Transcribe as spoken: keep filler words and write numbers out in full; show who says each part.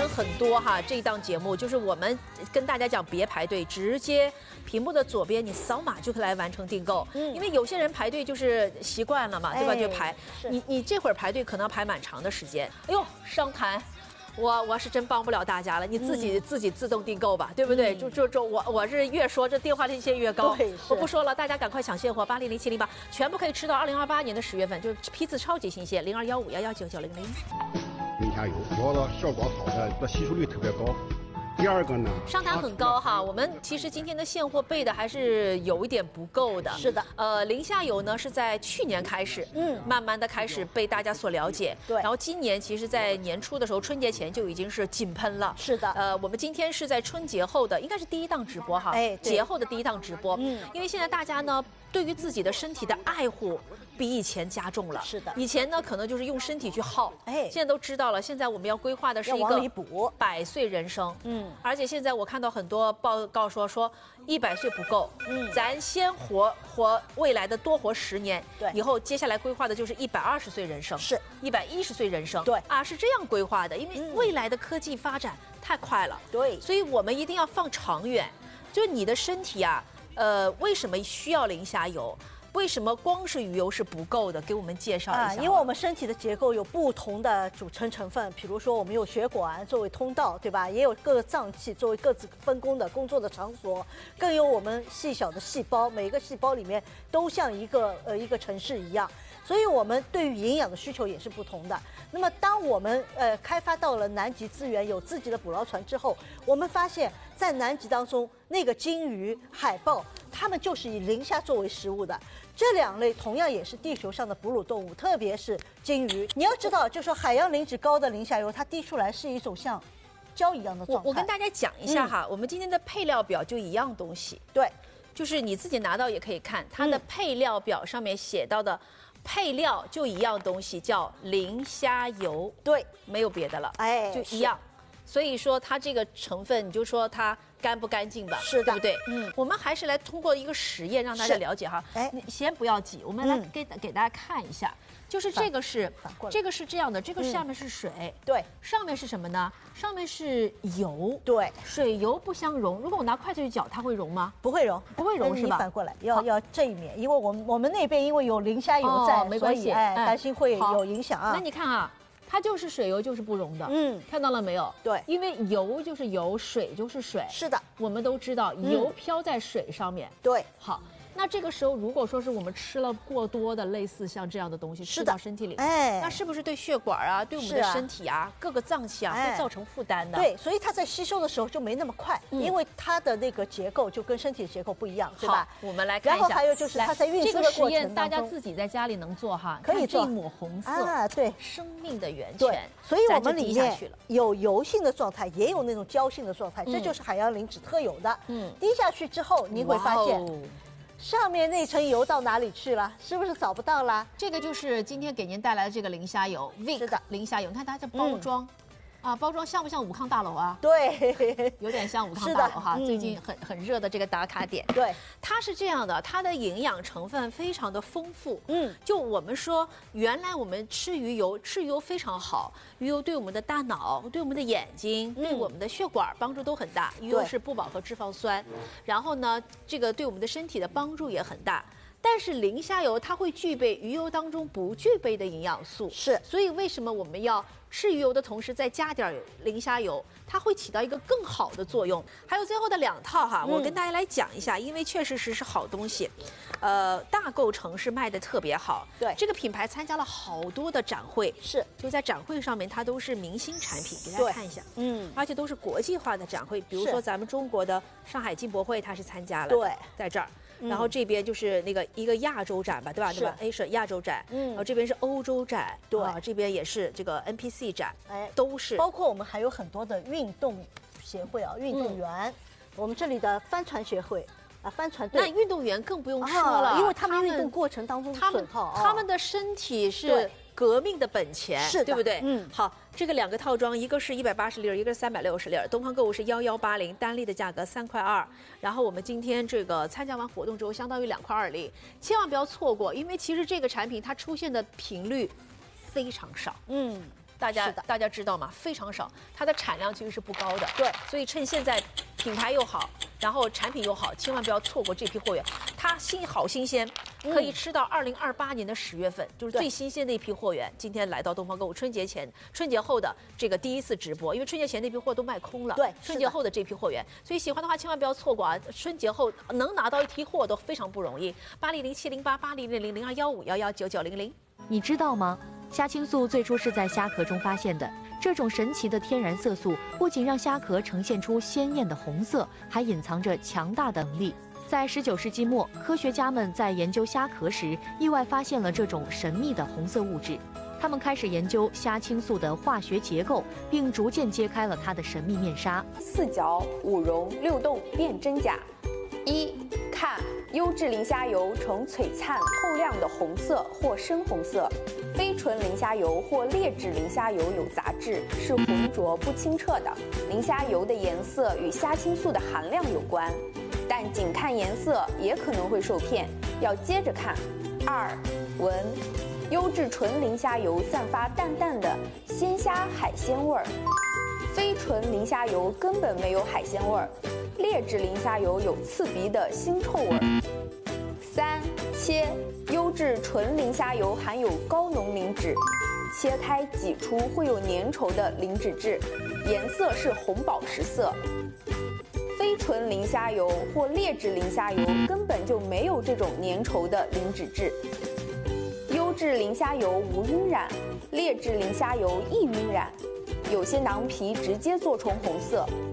Speaker 1: 很多哈，这一档节目就是我们跟大家讲别排队，直接屏幕的左边你扫码就可以来完成订购。嗯，因为有些人排队就是习惯了嘛，对吧？就排。你你这会儿排队可能要排蛮长的时间。哎呦，商谈。我我是真帮不了大家了，你自己、嗯、自己自动订购吧，对不对？嗯、就就就我我是越说这电话链接越高，我不说了，大家赶快抢现货，八零零七零八全部可以吃到二零二八年的十月份，就是批次超级新鲜，零二幺五幺幺九九零零。
Speaker 2: 零下油，主要效果好的，这吸收率特别高。第二个呢，
Speaker 1: 商谈很高哈，我们其实今天的现货备的还是有一点不够的。
Speaker 3: 是的，
Speaker 1: 呃，零下游呢是在去年开始，嗯，慢慢的开始被大家所了解。
Speaker 3: 对，
Speaker 1: 然后今年其实，在年初的时候，春节前就已经是井喷了。
Speaker 3: 是的，
Speaker 1: 呃，我们今天是在春节后的，应该是第一档直播哈，哎，节后的第一档直播。嗯，因为现在大家呢，对于自己的身体的爱护比以前加重了。
Speaker 3: 是的，
Speaker 1: 以前呢可能就是用身体去耗，
Speaker 3: 哎，
Speaker 1: 现在都知道了，现在我们要规划的是一个百岁人生。嗯，而且现在我看到很多报告说说一百岁不够，嗯，咱先活活未来的多活十年，
Speaker 3: 对，
Speaker 1: 以后接下来规划的就是一百二十岁人生，
Speaker 3: 是
Speaker 1: 一百一十岁人生，
Speaker 3: 对
Speaker 1: 啊，是这样规划的，因为未来的科技发展太快了，
Speaker 3: 对，
Speaker 1: 所以我们一定要放长远。就你的身体啊，呃，为什么需要零下游？为什么光是鱼油是不够的？给我们介绍一下。啊，
Speaker 3: 因为我们身体的结构有不同的组成成分，比如说我们有血管作为通道，对吧？也有各个脏器作为各自分工的工作的场所，更有我们细小的细胞，每一个细胞里面都像一个呃一个城市一样，所以我们对于营养的需求也是不同的。那么当我们呃开发到了南极资源，有自己的捕捞船之后，我们发现，在南极当中，那个鲸鱼、海豹，它们就是以磷虾作为食物的。这两类同样也是地球上的哺乳动物，特别是鲸鱼。你要知道，就是说海洋磷脂高的磷虾油，它滴出来是一种像胶一样的状态。
Speaker 1: 我我跟大家讲一下哈，嗯、我们今天的配料表就一样东西，
Speaker 3: 对，
Speaker 1: 就是你自己拿到也可以看，它的配料表上面写到的配料就一样东西，叫磷虾油，
Speaker 3: 对，
Speaker 1: 没有别的了，
Speaker 3: 哎，
Speaker 1: 就一样。所以说它这个成分，你就说它干不干净吧，
Speaker 3: 是的，
Speaker 1: 对不对？
Speaker 3: 嗯，
Speaker 1: 我们还是来通过一个实验让大家了解哈。哎，你先不要挤，我们来给、嗯、给大家看一下，就是这个是这个是这样的，这个下面是水，
Speaker 3: 嗯、对，
Speaker 1: 上面是什么呢？上面是油，
Speaker 3: 对，
Speaker 1: 水油不相溶。如果我拿筷子去搅，它会溶吗？
Speaker 3: 不会溶，
Speaker 1: 不会溶是吧？
Speaker 3: 你反过来要要这一面，因为我们我们那边因为有磷虾油在，
Speaker 1: 哦、没关系，
Speaker 3: 哎，担心会有影响啊。
Speaker 1: 那你看啊。它就是水油，就是不溶的。嗯，看到了没有？
Speaker 3: 对，
Speaker 1: 因为油就是油，水就是水。
Speaker 3: 是的，
Speaker 1: 我们都知道，油飘在水上面。
Speaker 3: 对，
Speaker 1: 好。那这个时候，如果说是我们吃了过多的类似像这样的东西吃到身体里，哎，那是不是对血管啊、对我们的身体啊、各个脏器啊会造成负担的？
Speaker 3: 对，所以它在吸收的时候就没那么快，因为它的那个结构就跟身体的结构不一样，对吧？
Speaker 1: 我们来看一下。
Speaker 3: 然后还有就是它在运输的过程当中，
Speaker 1: 这个实验大家自己在家里能做哈，
Speaker 3: 可以做。
Speaker 1: 这一抹红色
Speaker 3: 啊，对，
Speaker 1: 生命的源泉。
Speaker 3: 对，所以我们里面有油性的状态，也有那种胶性的状态，这就是海洋磷脂特有的。嗯，滴下去之后，你会发现。上面那层油到哪里去了？是不是找不到啦？
Speaker 1: 这个就是今天给您带来的这个磷虾油 ，Vic 的磷虾油。你看它这包装，嗯、啊，包装像不像武康大楼啊？
Speaker 3: 对，
Speaker 1: 有点像武康大楼哈。嗯、最近很很热的这个打卡点。
Speaker 3: 对，
Speaker 1: 它是这样的，它的营养成分非常的丰富。嗯，就我们说，原来我们吃鱼油，吃鱼油非常好，鱼油对我们的大脑、对我们的眼睛、嗯、对我们的血管帮助都很大。鱼油是不饱和脂肪酸，然后呢，这个对我们的身体的帮助也很大。但是磷虾油它会具备鱼油当中不具备的营养素，
Speaker 3: 是，
Speaker 1: 所以为什么我们要吃鱼油的同时再加点磷虾油，它会起到一个更好的作用。还有最后的两套哈，我跟大家来讲一下，因为确实是是好东西，呃，大构成是卖的特别好，
Speaker 3: 对，
Speaker 1: 这个品牌参加了好多的展会，
Speaker 3: 是，
Speaker 1: 就在展会上面它都是明星产品，给大家看一下，嗯，而且都是国际化的展会，比如说咱们中国的上海进博会它是参加了，
Speaker 3: 对，
Speaker 1: 在这儿。然后这边就是那个一个亚洲展吧，对吧？对吧 ？A 是亚洲展，嗯，然后这边是欧洲展，
Speaker 3: 对，
Speaker 1: 啊，这边也是这个 N P C 展，哎，都是。
Speaker 3: 包括我们还有很多的运动协会啊，运动员，嗯、我们这里的帆船协会啊，帆船队。
Speaker 1: 那运动员更不用说了，
Speaker 3: 啊、因为他们运动过程当中的损耗，
Speaker 1: 他们的身体是革命的本钱，
Speaker 3: 是
Speaker 1: 对不对？
Speaker 3: 嗯，
Speaker 1: 好。这个两个套装，一个是一百八十粒，一个是三百六十粒。东方购物是幺幺八零，单粒的价格三块二。然后我们今天这个参加完活动之后，相当于两块二粒，千万不要错过，因为其实这个产品它出现的频率非常少。嗯。 大家大家知道吗？非常少，它的产量其实是不高的。
Speaker 3: 对，
Speaker 1: 所以趁现在品牌又好，然后产品又好，千万不要错过这批货源。它新好新鲜，可以吃到二零二八年的十月份，就是最新鲜的一批货源。今天来到东方购物，春节前、春节后的这个第一次直播，因为春节前那批货都卖空了。
Speaker 3: 对，
Speaker 1: 春节后的这批货源，所以喜欢的话千万不要错过啊！春节后能拿到一批货都非常不容易。八零零七零八八零零零零二幺五幺幺九九零零。
Speaker 4: 你知道吗？虾青素最初是在虾壳中发现的。这种神奇的天然色素不仅让虾壳呈现出鲜艳的红色，还隐藏着强大的能力。在十九世纪末，科学家们在研究虾壳时，意外发现了这种神秘的红色物质。他们开始研究虾青素的化学结构，并逐渐揭开了它的神秘面纱。
Speaker 5: 四角、五熔、六洞辨真假。一看优质磷虾油呈璀璨透亮的红色或深红色，非纯磷虾油或劣质磷虾油有杂质，是浑浊不清澈的。磷虾油的颜色与虾青素的含量有关，但仅看颜色也可能会受骗，要接着看。二闻，优质纯磷虾油散发淡淡的鲜虾海鲜味儿，非纯磷虾油根本没有海鲜味儿。劣质磷虾油有刺鼻的腥臭味儿。三切，优质纯磷虾油含有高浓磷脂，切开挤出会有粘稠的磷脂质，颜色是红宝石色。非纯磷虾油或劣质磷虾油根本就没有这种粘稠的磷脂质。优质磷虾油无晕染，劣质磷虾油易晕染，有些囊皮直接做成红色。